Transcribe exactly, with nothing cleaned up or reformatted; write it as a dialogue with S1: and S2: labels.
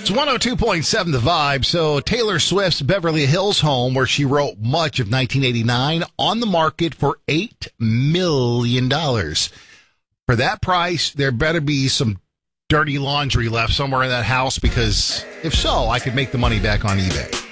S1: It's one oh two point seven The Vibe. So Taylor Swift's Beverly Hills home, where she wrote much of nineteen eighty-nine, on the market for eight million dollars. For that price, there better be some dirty laundry left somewhere in that house, because if so, I could make the money back on eBay.